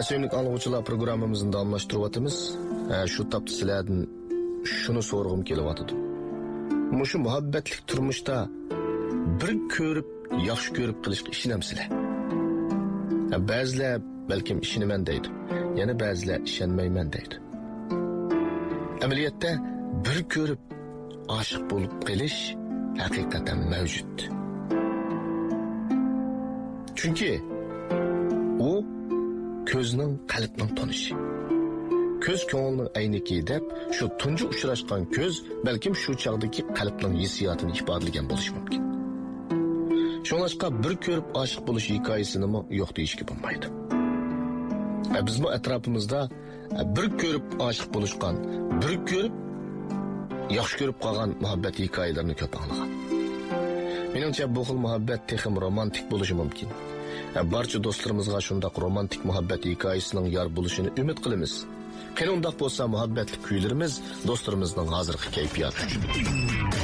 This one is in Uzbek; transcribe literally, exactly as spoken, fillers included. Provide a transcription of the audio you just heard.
Sevimli anlıqçılar programımızın davamlaştırıvatımız. Şu taptı sizlerden şunu sorğum kelyapatidi. Muşu muhabbetlik turmuşda bir ko'rib, yaxshi ko'rib qilishga ishinamsizlar. Ba'zilar balkim ishinaman deydi. Yana ba'zilar ishonmayman deydi. Amaliyotda bir ko'rib oshiq bo'lib qilish haqiqatan mavjud. Chunki u ko'zning qalbning tonishi. Ko'z ko'ngilning ayniki deb shu tunji uchrashgan ko'z balkim shu chaqdagi qalbning hissiyotini ifodalagan bo'lishi mumkin. Shuningdek bir ko'rib oshiq bo'lish hikoyasini yo'q deyishga bo'lmaydi. Bizmo atrofimizda bir ko'rib oshiq bo'lishgan, bir ko'rib yaxshi ko'rib qolgan muhabbat hikoyalarini ko'p anglagan. Menimcha bu xil muhabbat texim romantik bo'lishi mumkin. Barcha do'stlarimizga shunday romantik muhabbat hikoyasining yor bo'lishini umid qilamiz. Qani undaq bo'lsa muhabbatli kuylarimiz do'stlarimizning hozirgi kayfiyati.